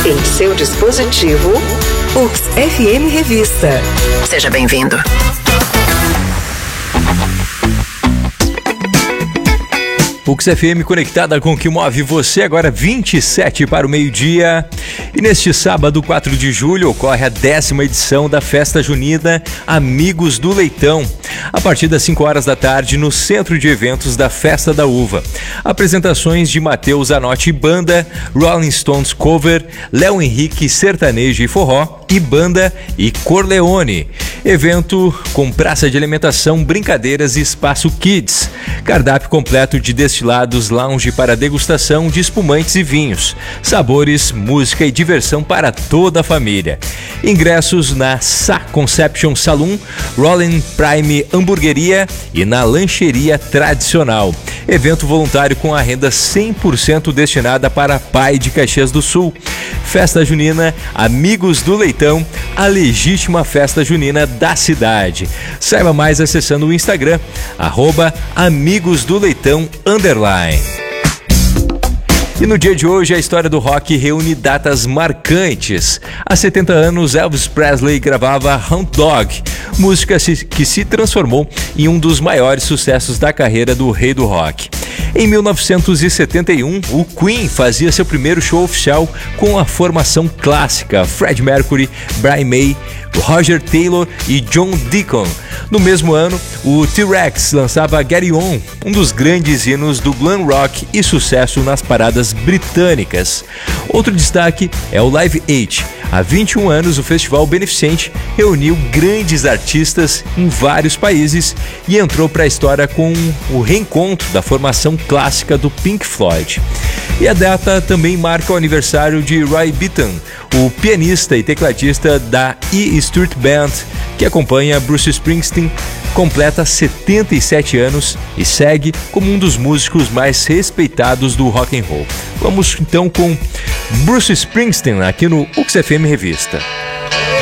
Em seu dispositivo, UX FM Revista. Seja bem-vindo. UX FM conectada com o que move você, agora 27 para o meio-dia. E neste sábado, 4 de julho, ocorre a 10ª edição da Festa Junina Amigos do Leitão, a partir das 5 horas da tarde no Centro de Eventos da Festa da Uva. Apresentações de Matheus Zanotti Banda, Rolling Stones Cover, Léo Henrique Sertanejo e Forró e Banda e Corleone. Evento com praça de alimentação, brincadeiras e espaço Kids. Cardápio completo de destilados, lounge para degustação de espumantes e vinhos. Sabores, música e diversão para toda a família. Ingressos na Sa Conception Saloon, Rolling Prime Hamburgueria e na Lancheria Tradicional. Evento voluntário com a renda 100% destinada para Pai de Caxias do Sul. Festa Junina Amigos do Leitão, a legítima festa junina da cidade. Saiba mais acessando o Instagram, @amigosdoleitão_. E no dia de hoje, a história do rock reúne datas marcantes. Há 70 anos, Elvis Presley gravava Hound Dog, música que se transformou em um dos maiores sucessos da carreira do rei do rock. Em 1971, o Queen fazia seu primeiro show oficial com a formação clássica Freddie Mercury, Brian May, Roger Taylor e John Deacon. No mesmo ano, o T-Rex lançava Get On, um dos grandes hinos do glam rock e sucesso nas paradas britânicas. Outro destaque é o Live Aid. Há 21 anos, o festival beneficente reuniu grandes artistas em vários países e entrou para a história com o reencontro da formação clássica do Pink Floyd. E a data também marca o aniversário de Roy Bittan, o pianista e tecladista da E Street Band, que acompanha Bruce Springsteen, completa 77 anos e segue como um dos músicos mais respeitados do rock and roll. Vamos então com Bruce Springsteen aqui no UX FM Revista.